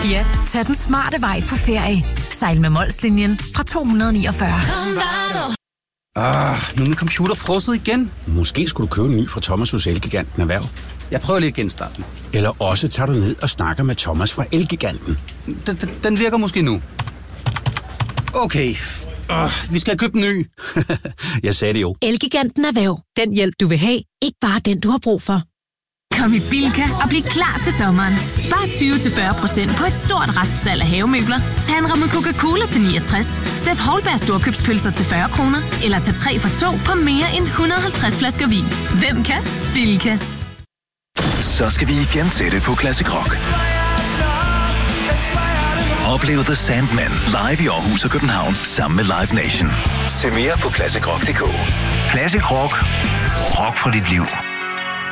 Ja, tag den smarte vej på ferie. Sejl med Molslinjen fra 249. Nu er min computer frosset igen. Måske skulle du købe en ny fra Thomas hos Elgiganten Erhverv. Jeg prøver lige at genstarte den. Eller også tager du ned og snakker med Thomas fra Elgiganten. Den virker måske nu. Okay. Vi skal have købt en ny. Jeg sagde det jo. Elgiganten Erhverv. Den hjælp, du vil have. Ikke bare den, du har brug for. Kom i Bilka og bliv klar til sommeren. Spar 20-40% på et stort restsalg af havemøbler. Tag en ramme Coca-Cola til 69. Steff Holberg storkøbspølser til 40 kroner. Eller tag 3 for 2 på mere end 150 flasker vin. Hvem kan? Bilka. Så skal vi igen til det på Classic Rock. Oplev The Sandman live i Aarhus og København sammen med Live Nation. Se mere på classicrock.dk. Classic Rock. Rock for dit liv.